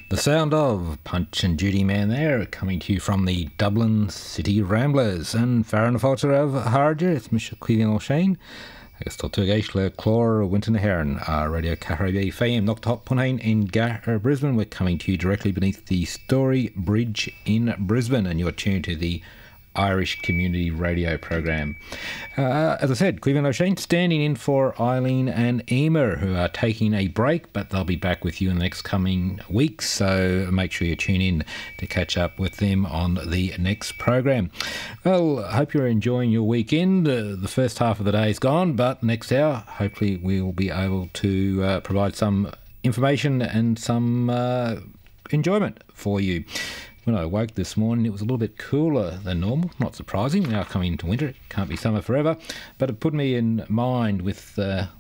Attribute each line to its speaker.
Speaker 1: The sound of Punch and Judy Man there, coming to you from the Dublin City Ramblers. And Farron Fáilte of Harger, it's Mr. Cleveland O'Shane. Agus tá tú géis le chlór Winton Hearn, Radio Caribbean FM, knocked hot Punhain in Brisbane. We're coming to you directly beneath the Story Bridge in Brisbane, and you're tuned to the Irish Community Radio program. As I said, Cleveland O'Shane standing in for Eileen and Emer, who are taking a break, but they'll be back with you in the next coming weeks, so make sure you tune in to catch up with them on the next program. Well, I hope you're enjoying your weekend. The first half of the day is gone, but next hour, hopefully we'll be able to provide some information and some enjoyment for you. When I woke this morning, it was a little bit cooler than normal. Not surprising, now coming into winter, it can't be summer forever. But it put me in mind with the